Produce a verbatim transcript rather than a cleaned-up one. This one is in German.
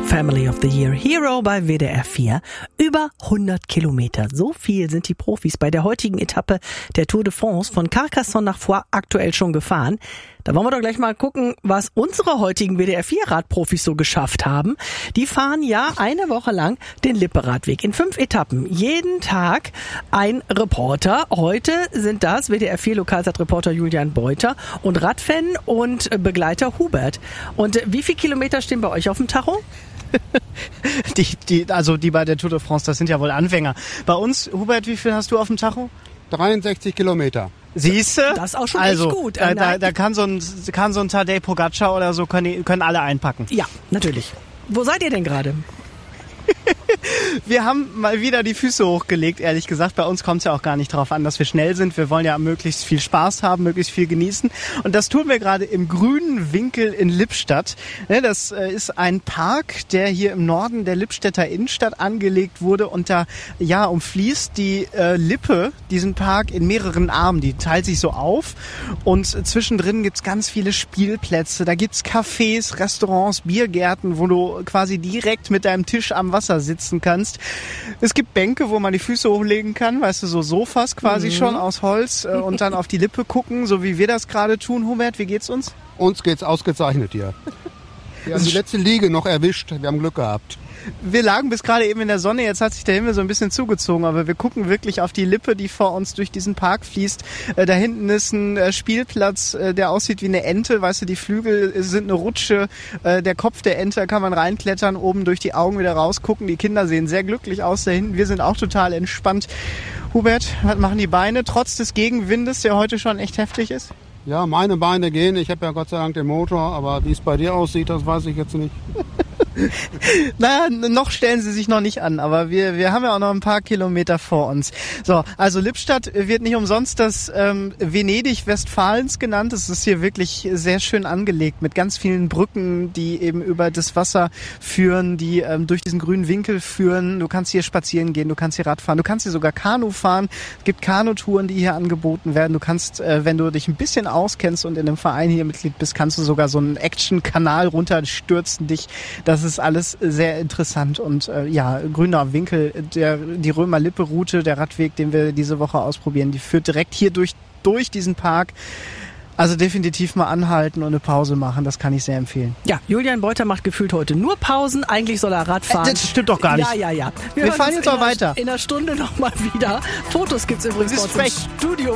Family of the Year Hero bei W D R vier. Über hundert Kilometer. So viel sind die Profis bei der heutigen Etappe der Tour de France von Carcassonne nach Foix aktuell schon gefahren. Da wollen wir doch gleich mal gucken, was unsere heutigen W D R vier Radprofis so geschafft haben. Die fahren ja eine Woche lang den Lippe-Radweg in fünf Etappen. Jeden Tag ein Reporter. Heute sind das W D R vier Lokalsat-Reporter Julian Beuter und Radfan und Begleiter Hubert. Und wie viele Kilometer stehen bei euch auf dem Tacho? Die, die, also die bei der Tour de France, das sind ja wohl Anfänger. Bei uns, Hubert, wie viel hast du auf dem Tacho? dreiundsechzig Kilometer. Siehst du? Das ist auch schon also, echt gut. Da, da, da kann so ein, kann so ein Tadej Pogacar oder so, können, können alle einpacken. Ja, natürlich. Wo seid ihr denn gerade? Wir haben mal wieder die Füße hochgelegt, ehrlich gesagt. Bei uns kommt es ja auch gar nicht darauf an, dass wir schnell sind. Wir wollen ja möglichst viel Spaß haben, möglichst viel genießen. Und das tun wir gerade im grünen Winkel in Lippstadt. Das ist ein Park, der hier im Norden der Lippstädter Innenstadt angelegt wurde. Und da ja, umfließt die äh, Lippe diesen Park in mehreren Armen. Die teilt sich so auf. Und zwischendrin gibt's ganz viele Spielplätze. Da gibt's Cafés, Restaurants, Biergärten, wo du quasi direkt mit deinem Tisch am Wasser sitzen kannst. Es gibt Bänke, wo man die Füße hochlegen kann, weißt du, so Sofas quasi mhm. schon aus Holz äh, und dann auf die Lippe gucken, so wie wir das gerade tun. Hubert, wie geht's uns? Uns geht's ausgezeichnet hier. Wir haben die letzte Liege noch erwischt. Wir haben Glück gehabt. Wir lagen bis gerade eben in der Sonne, jetzt hat sich der Himmel so ein bisschen zugezogen, aber wir gucken wirklich auf die Lippe, die vor uns durch diesen Park fließt. Äh, da hinten ist ein äh, Spielplatz, äh, der aussieht wie eine Ente, weißt du, die Flügel sind eine Rutsche, äh, der Kopf der Ente, da kann man reinklettern, oben durch die Augen wieder rausgucken. Die Kinder sehen sehr glücklich aus da hinten, wir sind auch total entspannt. Hubert, was machen die Beine, trotz des Gegenwindes, der heute schon echt heftig ist? Ja, meine Beine gehen, ich habe ja Gott sei Dank den Motor, aber wie es bei dir aussieht, das weiß ich jetzt nicht. Naja, noch stellen sie sich noch nicht an, aber wir wir haben ja auch noch ein paar Kilometer vor uns. So, also Lippstadt wird nicht umsonst das ähm, Venedig Westfalens genannt. Es ist hier wirklich sehr schön angelegt mit ganz vielen Brücken, die eben über das Wasser führen, die ähm, durch diesen grünen Winkel führen. Du kannst hier spazieren gehen, du kannst hier Rad fahren, du kannst hier sogar Kanu fahren. Es gibt Kanutouren, die hier angeboten werden. Du kannst, äh, wenn du dich ein bisschen auskennst und in einem Verein hier Mitglied bist, kannst du sogar so einen Action-Kanal runterstürzen dich. Das ist alles sehr interessant und äh, ja, grüner Winkel, der, die Römer-Lippe-Route, der Radweg, den wir diese Woche ausprobieren, die führt direkt hier durch, durch diesen Park. Also definitiv mal anhalten und eine Pause machen, das kann ich sehr empfehlen. Ja, Julian Beuter macht gefühlt heute nur Pausen, eigentlich soll er Rad fahren. Äh, das stimmt doch gar nicht. Ja, ja, ja. Wir, wir fahren jetzt auch weiter. In einer Stunde nochmal wieder. Fotos gibt's übrigens bei uns im Studio.